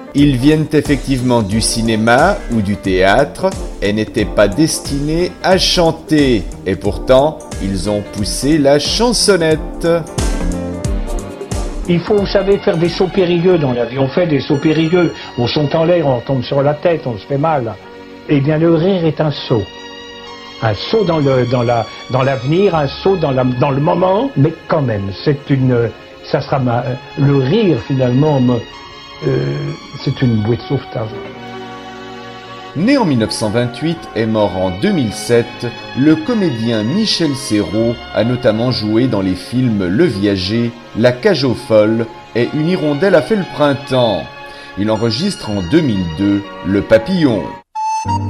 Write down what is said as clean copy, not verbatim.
Ils viennent effectivement du cinéma ou du théâtre et n'étaient pas destinés à chanter. Et pourtant, ils ont poussé la chansonnette. Il faut, vous savez, faire des sauts périlleux dans la vie. On fait des sauts périlleux. On saute en l'air, on tombe sur la tête, on se fait mal. Eh bien, le rire est un saut. Un saut dans l'avenir, un saut dans le moment, mais quand même, ça sera le rire finalement, c'est une bouée de sauvetage. Né en 1928 et mort en 2007, le comédien Michel Serrault a notamment joué dans les films Le Viager, La Cage aux Folles et Une hirondelle a fait le printemps. Il enregistre en 2002 Le Papillon.